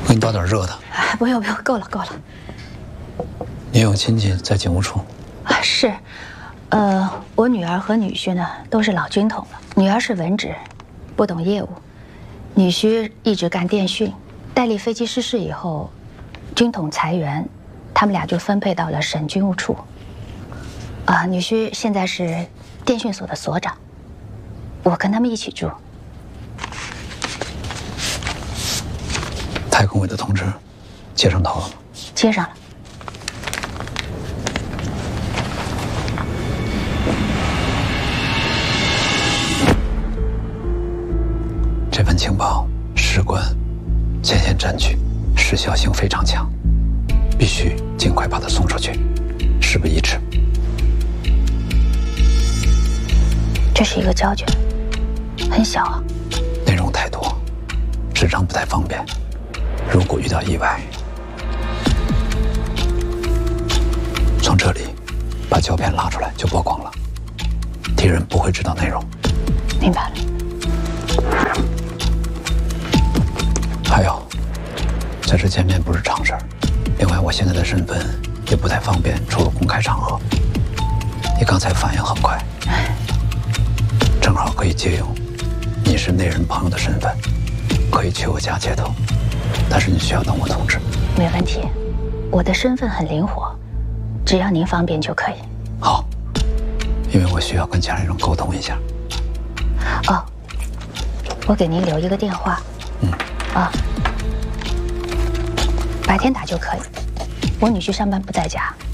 给你倒点热的。 哎，不用不用，够了够了。 你有亲戚在警务处？ 啊，是，我女儿和女婿呢都是老军统了。女儿是文职，不懂业务；女婿一直干电讯。戴笠飞机失事以后，军统裁员，他们俩就分配到了省军务处。女婿现在是电讯所的所长，我跟他们一起住。 太空委的通知接上头了吗？ 接上了。 这份情报事关前线战局，时效性非常强，必须尽快把它送出去，事不宜迟。 这是一个胶卷，很小啊， 内容太多，纸张不太方便。如果遇到意外，从这里把胶片拉出来就曝光了，敌人不会知道内容。 明白了。 还有，在这见面不是常事儿。另外，我现在的身份也不太方便出入公开场合。你刚才反应很快，正好可以借用你是那人朋友的身份，可以去我家接头。但是你需要等我通知。 没问题，我的身份很灵活，只要您方便就可以。 好，因为我需要跟家里人沟通一下。 哦，我给您留一个电话。白天打就可以。我女婿上班不在家，